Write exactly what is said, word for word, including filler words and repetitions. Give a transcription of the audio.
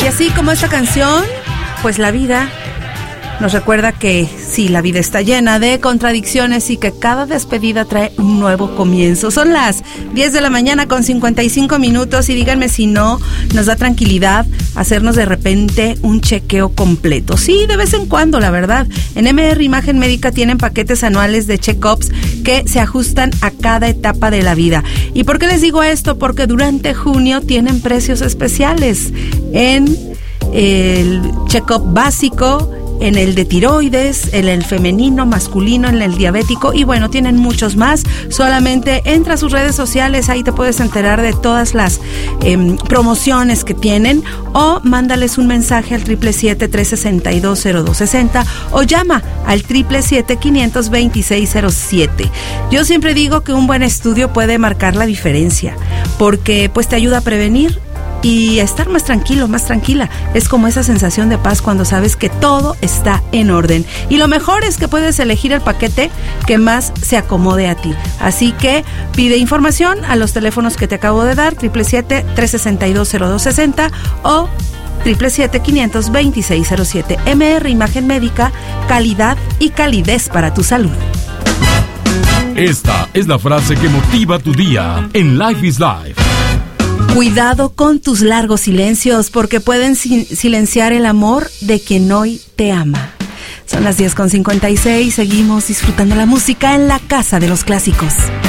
Y así como esta canción, pues la vida nos recuerda que sí, la vida está llena de contradicciones y que cada despedida trae un nuevo comienzo. Son las diez de la mañana con cincuenta y cinco minutos y díganme si no nos da tranquilidad hacernos de repente un chequeo completo. Sí, de vez en cuando, la verdad. En M R Imagen Médica tienen paquetes anuales de check-ups que se ajustan a cada etapa de la vida. ¿Y por qué les digo esto? Porque durante junio tienen precios especiales en el check-up básico, en el de tiroides, en el femenino, masculino, en el diabético y bueno, tienen muchos más. Solamente entra a sus redes sociales, ahí te puedes enterar de todas las eh, promociones que tienen o mándales un mensaje al siete siete siete, tres seis dos, cero dos seis cero o llama al siete siete siete, cinco dos seis, cero siete. Yo siempre digo que un buen estudio puede marcar la diferencia porque pues te ayuda a prevenir y a estar más tranquilo, más tranquila. Es como esa sensación de paz cuando sabes que todo está en orden. Y lo mejor es que puedes elegir el paquete que más se acomode a ti. Así que pide información a los teléfonos que te acabo de dar, siete siete siete, tres seis dos, cero dos seis cero o siete siete siete, cinco dos seis, cero siete. M R Imagen Médica, calidad y calidez para tu salud. Esta es la frase que motiva tu día en Life is Life. Cuidado con tus largos silencios porque pueden si- silenciar el amor de quien hoy te ama. Son las diez con cincuenta y seis, seguimos disfrutando la música en la Casa de los Clásicos.